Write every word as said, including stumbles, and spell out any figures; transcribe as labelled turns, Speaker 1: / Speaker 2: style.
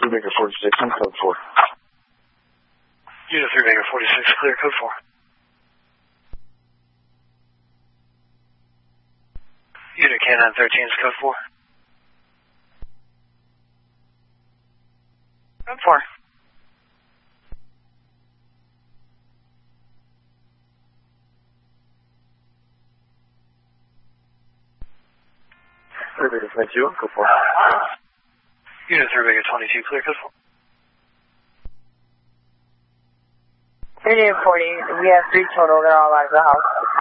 Speaker 1: three Baker forty-six on code four.
Speaker 2: Unit three Baker forty-six, clear, code four. Unit K nine thirteen is code four. Code four.
Speaker 1: three Baker twenty-two on code four.
Speaker 2: Unit three Baker twenty-two, clear, code four.
Speaker 3: Unit forty, we have three total, they're all out of the house.